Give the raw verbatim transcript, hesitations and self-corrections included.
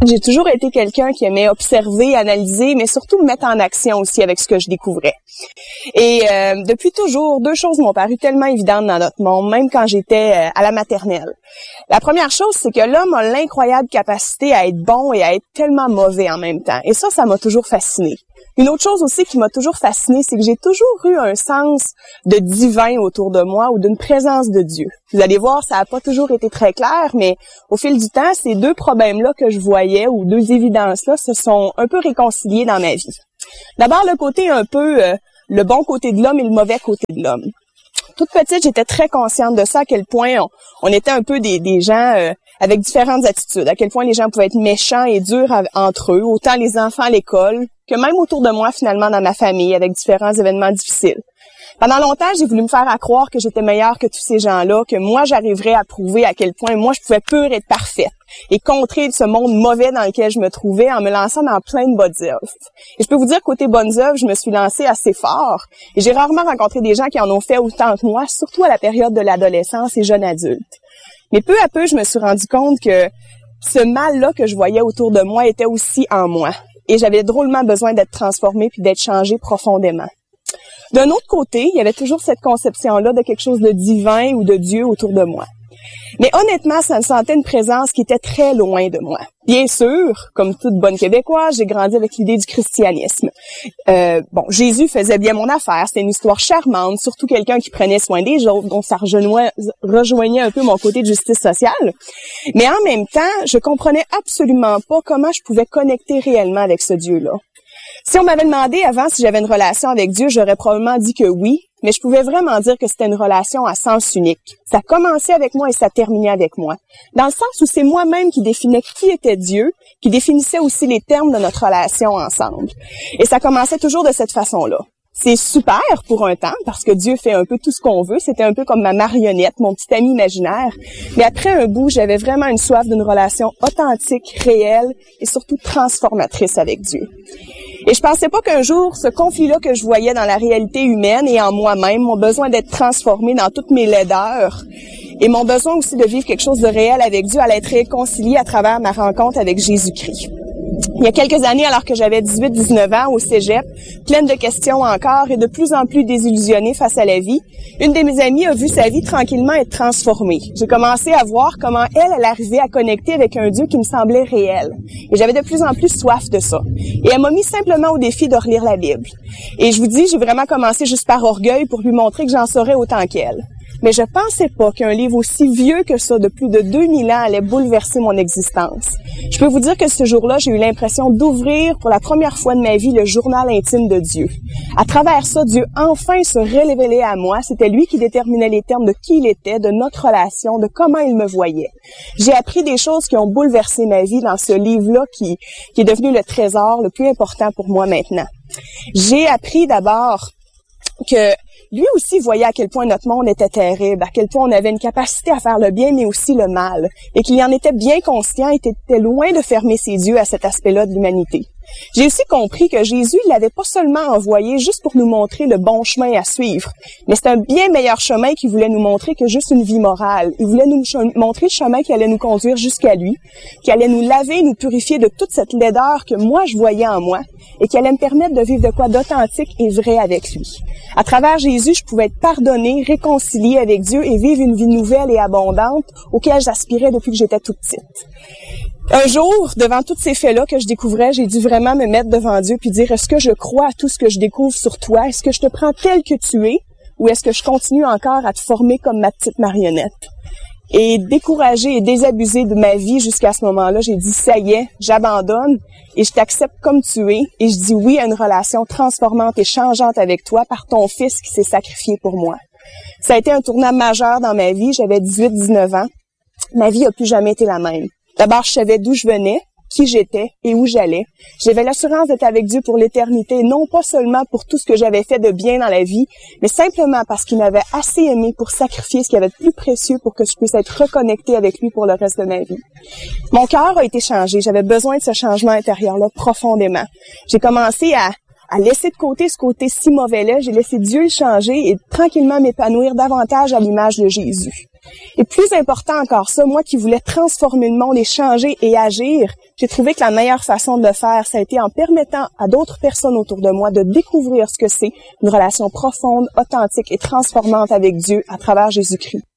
J'ai toujours été quelqu'un qui aimait observer, analyser, mais surtout me mettre en action aussi avec ce que je découvrais. Et euh, depuis toujours, deux choses m'ont paru tellement évidentes dans notre monde, même quand j'étais euh, à la maternelle. La première chose, c'est que l'homme a l'incroyable capacité à être bon et à être tellement mauvais en même temps. Et ça, ça m'a toujours fascinée. Une autre chose aussi qui m'a toujours fascinée, c'est que j'ai toujours eu un sens de divin autour de moi ou d'une présence de Dieu. Vous allez voir, ça n'a pas toujours été très clair, mais au fil du temps, ces deux problèmes-là que je voyais ou deux évidences-là se sont un peu réconciliés dans ma vie. D'abord, le côté un peu, euh, le bon côté de l'homme et le mauvais côté de l'homme. Toute petite, j'étais très consciente de ça, à quel point on, on était un peu des, des gens euh, avec différentes attitudes, à quel point les gens pouvaient être méchants et durs à, entre eux, autant les enfants à l'école que même autour de moi, finalement, dans ma famille, avec différents événements difficiles. Pendant longtemps, j'ai voulu me faire à croire que j'étais meilleure que tous ces gens-là, que moi, j'arriverais à prouver à quel point moi, je pouvais pure être parfaite et contrer ce monde mauvais dans lequel je me trouvais en me lançant dans plein de bonnes œuvres. Et je peux vous dire, côté bonnes œuvres, je me suis lancée assez fort et j'ai rarement rencontré des gens qui en ont fait autant que moi, surtout à la période de l'adolescence et jeune adulte. Mais peu à peu, je me suis rendu compte que ce mal-là que je voyais autour de moi était aussi en moi. Et j'avais drôlement besoin d'être transformée puis d'être changée profondément. D'un autre côté, il y avait toujours cette conception-là de quelque chose de divin ou de Dieu autour de moi. Mais honnêtement, ça me sentait une présence qui était très loin de moi. Bien sûr, comme toute bonne Québécoise, j'ai grandi avec l'idée du christianisme. Euh, bon, Jésus faisait bien mon affaire, c'était une histoire charmante, surtout quelqu'un qui prenait soin des autres, donc ça rejoignait, rejoignait un peu mon côté de justice sociale. Mais en même temps, je comprenais absolument pas comment je pouvais connecter réellement avec ce Dieu-là. Si on m'avait demandé avant si j'avais une relation avec Dieu, j'aurais probablement dit que oui, mais je pouvais vraiment dire que c'était une relation à sens unique. Ça commençait avec moi et ça terminait avec moi. Dans le sens où c'est moi-même qui définais qui était Dieu, qui définissait aussi les termes de notre relation ensemble. Et ça commençait toujours de cette façon-là. C'est super pour un temps, parce que Dieu fait un peu tout ce qu'on veut. C'était un peu comme ma marionnette, mon petit ami imaginaire. Mais après un bout, j'avais vraiment une soif d'une relation authentique, réelle et surtout transformatrice avec Dieu. Et je pensais pas qu'un jour, ce conflit-là que je voyais dans la réalité humaine et en moi-même, mon besoin d'être transformé dans toutes mes laideurs et mon besoin aussi de vivre quelque chose de réel avec Dieu allait être réconcilié à travers ma rencontre avec Jésus-Christ. Il y a quelques années, alors que j'avais dix-huit dix-neuf ans au cégep, pleine de questions encore et de plus en plus désillusionnée face à la vie, une de mes amies a vu sa vie tranquillement être transformée. J'ai commencé à voir comment elle, elle arrivait à connecter avec un Dieu qui me semblait réel. Et j'avais de plus en plus soif de ça. Et elle m'a mis simplement au défi de relire la Bible. Et je vous dis, j'ai vraiment commencé juste par orgueil pour lui montrer que j'en saurais autant qu'elle. Mais je pensais pas qu'un livre aussi vieux que ça, de plus de deux mille ans, allait bouleverser mon existence. Je peux vous dire que ce jour-là, j'ai eu l'impression d'ouvrir pour la première fois de ma vie le journal intime de Dieu. À travers ça, Dieu enfin se révélait à moi. C'était lui qui déterminait les termes de qui il était, de notre relation, de comment il me voyait. J'ai appris des choses qui ont bouleversé ma vie dans ce livre-là qui, qui est devenu le trésor le plus important pour moi maintenant. J'ai appris d'abord que lui aussi voyait à quel point notre monde était terrible, à quel point on avait une capacité à faire le bien, mais aussi le mal, et qu'il y en était bien conscient et était loin de fermer ses yeux à cet aspect-là de l'humanité. J'ai aussi compris que Jésus, il l'avait pas seulement envoyé juste pour nous montrer le bon chemin à suivre, mais c'est un bien meilleur chemin qu'il voulait nous montrer que juste une vie morale. Il voulait nous montrer le chemin qui allait nous conduire jusqu'à lui, qui allait nous laver, nous purifier de toute cette laideur que moi, je voyais en moi, et qui allait me permettre de vivre de quoi d'authentique et vrai avec lui. À travers Jésus, je pouvais être pardonnée, réconciliée avec Dieu et vivre une vie nouvelle et abondante auquel j'aspirais depuis que j'étais toute petite. Un jour, devant tous ces faits-là que je découvrais, j'ai dû vraiment me mettre devant Dieu puis dire, est-ce que je crois à tout ce que je découvre sur toi? Est-ce que je te prends tel que tu es? Ou est-ce que je continue encore à te former comme ma petite marionnette? Et découragée et désabusée de ma vie jusqu'à ce moment-là, j'ai dit, ça y est, j'abandonne et je t'accepte comme tu es. Et je dis oui à une relation transformante et changeante avec toi par ton fils qui s'est sacrifié pour moi. Ça a été un tournant majeur dans ma vie. J'avais dix-huit dix-neuf ans. Ma vie n'a plus jamais été la même. D'abord, je savais d'où je venais, qui j'étais et où j'allais. J'avais l'assurance d'être avec Dieu pour l'éternité, non pas seulement pour tout ce que j'avais fait de bien dans la vie, mais simplement parce qu'il m'avait assez aimé pour sacrifier ce qu'il y avait de plus précieux pour que je puisse être reconnectée avec lui pour le reste de ma vie. Mon cœur a été changé. J'avais besoin de ce changement intérieur-là profondément. J'ai commencé à à laisser de côté ce côté si mauvais-là. J'ai laissé Dieu le changer et tranquillement m'épanouir davantage à l'image de Jésus. Et plus important encore ça, moi qui voulais transformer le monde et changer et agir, j'ai trouvé que la meilleure façon de le faire, ça a été en permettant à d'autres personnes autour de moi de découvrir ce que c'est une relation profonde, authentique et transformante avec Dieu à travers Jésus-Christ.